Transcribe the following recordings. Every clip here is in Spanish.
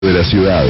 de la ciudad.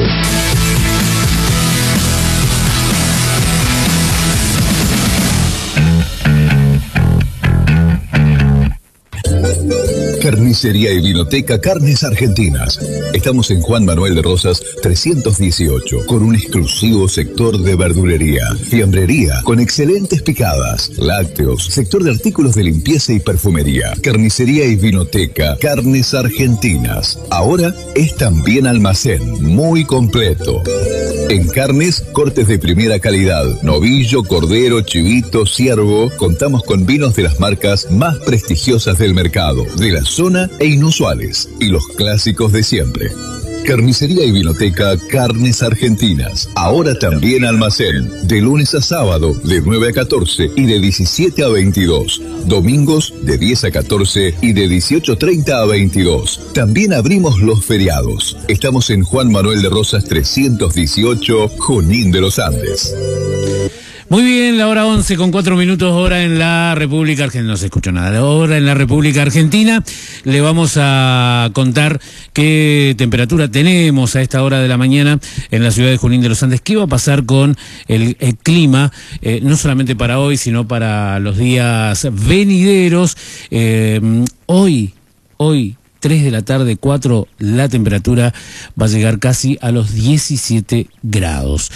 Carnicería y Vinoteca Carnes Argentinas. Estamos en Juan Manuel de Rosas 318, con un exclusivo sector de verdulería, fiambrería, con excelentes picadas, lácteos, sector de artículos de limpieza y perfumería. Carnicería y Vinoteca Carnes Argentinas. Ahora es también almacén, muy completo. En carnes, cortes de primera calidad, novillo, cordero, chivito, ciervo. Contamos con vinos de las marcas más prestigiosas del mercado, de la zona e inusuales, y los clásicos de siempre. Carnicería y Vinoteca Carnes Argentinas. Ahora también almacén, de lunes a sábado, de 9 a 14 y de 17 a 22. Domingos, de 10 a 14 y de 18:30 a 22. También abrimos los feriados. Estamos en Juan Manuel de Rosas 318, Junín de los Andes. Muy bien, la hora 11 con 4 minutos, hora en la República Argentina. No se escuchó nada. La hora en la República Argentina. Le vamos a contar qué temperatura tenemos a esta hora de la mañana en la ciudad de Junín de los Andes. ¿Qué va a pasar con el clima? No solamente para hoy, sino para los días venideros. Hoy, 3 de la tarde, 4, la temperatura va a llegar casi a los 17 grados.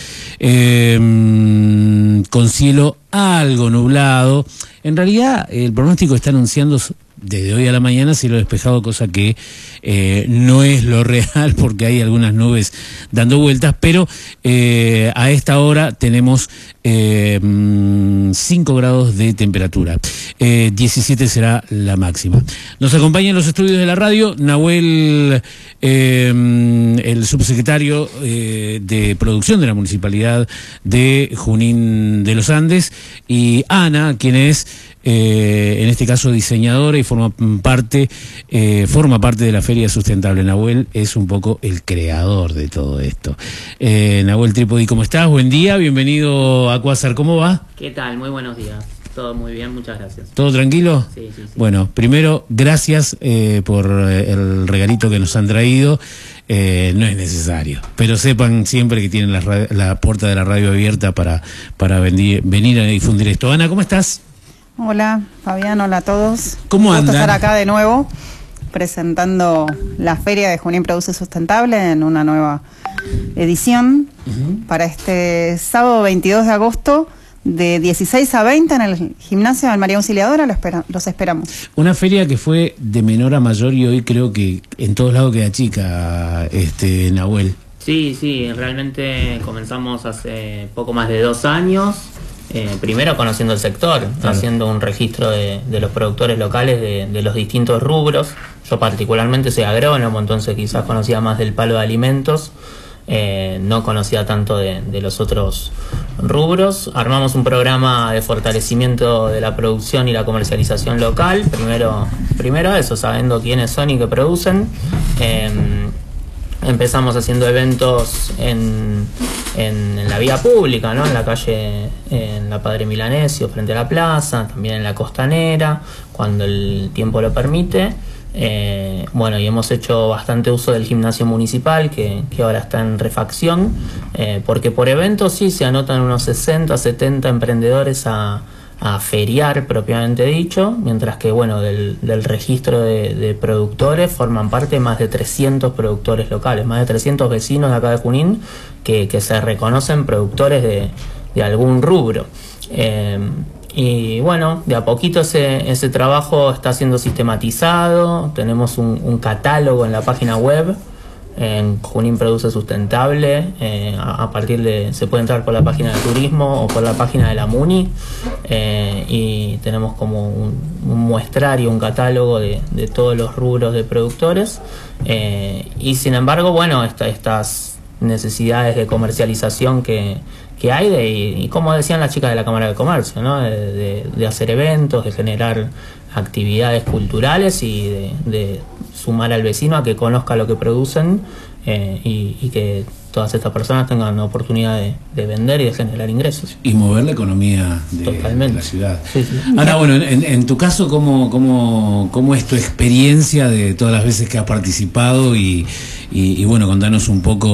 Con cielo algo nublado. En realidad, el pronóstico está anunciando desde hoy a la mañana cielo despejado, cosa que no es lo real porque hay algunas nubes dando vueltas, pero a esta hora tenemos 5 grados de temperatura. 17 será la máxima. Nos acompaña en los estudios de la radio Nahuel, el subsecretario de producción de la Municipalidad de Junín de los Andes, y Ana, quien es en este caso diseñadora y forma parte de la Feria Sustentable. Nahuel es un poco el creador de todo esto. Nahuel Trípodi, ¿cómo estás? Buen día, bienvenido a Cuásar, ¿cómo va? ¿Qué tal? Muy buenos días. Todo muy bien, muchas gracias. ¿Todo tranquilo? Sí. Bueno, primero, gracias por el regalito que nos han traído. No es necesario, pero sepan siempre que tienen la puerta de la radio abierta para venir a difundir esto. Ana, ¿cómo estás? Hola, Fabián, hola a todos. ¿Cómo andan? Gusto estar acá de nuevo, presentando la Feria de Junín Produce Sustentable en una nueva edición para este sábado 22 de agosto, de 16 a 20 en el gimnasio de María Auxiliadora. Los esperamos. Una feria que fue de menor a mayor y hoy creo que en todos lados queda chica, Nahuel. Sí, realmente comenzamos hace poco más de 2 años. Primero conociendo el sector, claro, haciendo un registro de los productores locales de los distintos rubros. Yo particularmente soy agrónomo, entonces quizás conocía más del palo de alimentos, no conocía tanto de los otros rubros. Armamos un programa de fortalecimiento de la producción y la comercialización local. Primero eso, sabiendo quiénes son y qué producen. Empezamos haciendo eventos en la vía pública, ¿no? En la calle, en la Padre Milanesio, frente a la plaza, también en la Costanera, cuando el tiempo lo permite. Bueno, y hemos hecho bastante uso del gimnasio municipal, que ahora está en refacción, porque por eventos sí se anotan unos 60, 70 emprendedores a feriar propiamente dicho, mientras que bueno, del registro de productores forman parte más de 300 productores locales, más de 300 vecinos de acá de Junín que se reconocen productores de algún rubro. Y bueno, de a poquito ese trabajo está siendo sistematizado. Tenemos un catálogo en la página web, en Junín Produce Sustentable. A partir se puede entrar por la página de turismo o por la página de la MUNI, y tenemos como un muestrario, un catálogo de todos los rubros de productores, y sin embargo, bueno, estas necesidades de comercialización que hay, y como decían las chicas de la Cámara de Comercio, ¿no? de hacer eventos, de generar actividades culturales y de sumar al vecino a que conozca lo que producen, y que todas estas personas tengan la oportunidad de vender y de generar ingresos. Y mover la economía de la ciudad. Sí, sí. Ana, bueno, en tu caso, ¿cómo es tu experiencia de todas las veces que has participado? Y bueno, contanos un poco